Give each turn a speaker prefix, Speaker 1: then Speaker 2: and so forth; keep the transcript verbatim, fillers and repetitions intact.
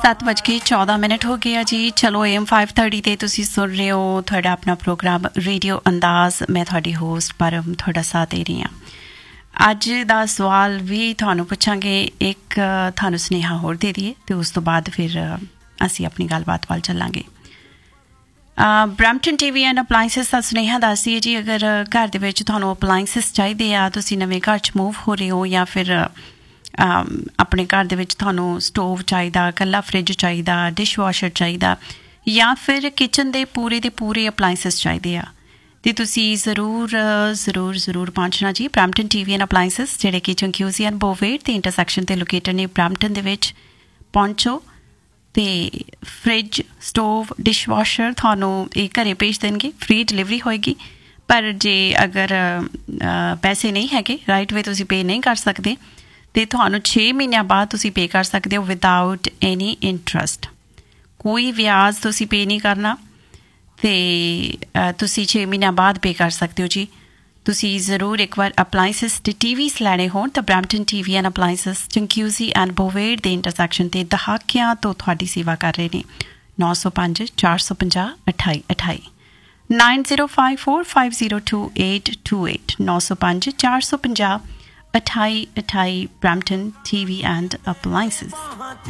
Speaker 1: ਸੱਤ ਵੱਜ ਕੇ ਚੌਦਾਂ ਮਿੰਟ ਹੋ ਗਏ ਆ ਜੀ। ਚਲੋ ਏ ਐਮ ਫਾਈਵ ਥਰਟੀ 'ਤੇ ਤੁਸੀਂ ਸੁਣ ਰਹੇ ਹੋ ਤੁਹਾਡਾ ਆਪਣਾ ਪ੍ਰੋਗਰਾਮ ਰੇਡੀਓ ਅੰਦਾਜ਼। ਮੈਂ ਤੁਹਾਡੀ ਹੋਸਟ ਪਰਮ ਤੁਹਾਡਾ ਸਾਥ ਦੇ ਰਹੀ ਹਾਂ। ਅੱਜ ਦਾ ਸਵਾਲ ਵੀ ਤੁਹਾਨੂੰ ਪੁੱਛਾਂਗੇ, ਇੱਕ ਤੁਹਾਨੂੰ ਸੁਨੇਹਾ ਹੋਰ ਦੇ ਦਈਏ ਅਤੇ ਉਸ ਤੋਂ ਬਾਅਦ ਫਿਰ ਅਸੀਂ ਆਪਣੀ ਗੱਲਬਾਤ ਵੱਲ ਚੱਲਾਂਗੇ। Brampton T V and appliances ਦਾ ਸੁਨੇਹਾ ਦੱਸੀਏ ਜੀ। ਅਗਰ ਘਰ ਦੇ ਵਿੱਚ ਤੁਹਾਨੂੰ ਅਪਲਾਇੰਸਿਸ ਚਾਹੀਦੇ ਆ, ਤੁਸੀਂ ਨਵੇਂ ਘਰ 'ਚ ਮੂਵ ਹੋ ਰਹੇ ਹੋ, ਜਾਂ ਫਿਰ ਆਪਣੇ ਘਰ ਦੇ ਵਿੱਚ ਤੁਹਾਨੂੰ ਸਟੋਵ ਚਾਹੀਦਾ, ਇਕੱਲਾ ਫਰਿੱਜ ਚਾਹੀਦਾ, ਡਿਸ਼ ਵਾਸ਼ਰ ਚਾਹੀਦਾ, ਜਾਂ ਫਿਰ ਕਿਚਨ ਦੇ ਪੂਰੇ ਦੇ ਪੂਰੇ ਅਪਲਾਇੰਸਿਸ ਚਾਹੀਦੇ ਆ, ਅਤੇ ਤੁਸੀਂ ਜ਼ਰੂਰ ਜ਼ਰੂਰ ਜ਼ਰੂਰ ਪਹੁੰਚਣਾ ਜੀ Brampton T V and appliances, ਜਿਹੜੇ ਕਿ ਚੰਕਿਊਜ਼ੀ ਐਂਡ ਬੋਵੇਟ ਦੇ ਇੰਟਰਸੈਕਸ਼ਨ 'ਤੇ ਲੋਕੇਟਡ ਨੇ ਬਰੈਂਪਟਨ ਦੇ ਵਿੱਚ। ਪਹੁੰਚੋ ਅਤੇ ਫਰਿੱਜ, ਸਟੋਵ, ਡਿਸ਼ ਵਾਸ਼ਰ ਤੁਹਾਨੂੰ ਇਹ ਘਰੇ ਭੇਜ ਦੇਣਗੇ, ਫ੍ਰੀ ਡਿਲੀਵਰੀ ਹੋਏਗੀ। ਪਰ ਜੇ ਅਗਰ ਪੈਸੇ ਨਹੀਂ ਹੈਗੇ, ਰਾਈਟ ਵੇ ਤੁਸੀਂ ਪੇ ਨਹੀਂ ਕਰ ਸਕਦੇ, ਅਤੇ ਤੁਹਾਨੂੰ ਛੇ ਮਹੀਨਿਆਂ ਬਾਅਦ ਤੁਸੀਂ ਪੇ ਕਰ ਸਕਦੇ ਹੋ ਵਿਦਆਊਟ ਐਨੀ ਇੰਟਰਸਟ। ਕੋਈ ਵਿਆਜ ਤੁਸੀਂ ਪੇ ਨਹੀਂ ਕਰਨਾ, ਅਤੇ ਤੁਸੀਂ ਛੇ ਮਹੀਨਿਆਂ ਬਾਅਦ ਪੇ ਕਰ ਸਕਦੇ ਹੋ ਜੀ। ਤੁਸੀਂ ਜ਼ਰੂਰ ਇੱਕ ਵਾਰ ਅਪਲਾਇੰਸਿਸ ਦੇ ਟੀ ਵੀਸ ਲੈਣੇ ਹੋਣ ਤਾਂ Brampton T V and appliances ਚੰਕਿਊਜ਼ੀ and ਬੋਵੇਟ ਦੇ ਇੰਟਰਸੈਕਸ਼ਨ 'ਤੇ ਦਹਾਕਿਆਂ ਤੋਂ ਤੁਹਾਡੀ ਸੇਵਾ ਕਰ ਰਹੇ ਨੇ। ਨੌ ਸੌ ਪੰਜ ਚਾਰ ਸੌ ਪੰਜਾਹ ਅਠਾਈ ਅਠਾਈ nine zero five four five zero two eight two eight ਨੌ ਸੌ ਪੰਜ ਚਾਰ ਸੌ ਪੰਜਾਹ ਅਠਾਈ ਅਠਾਈ Brampton T V and appliances.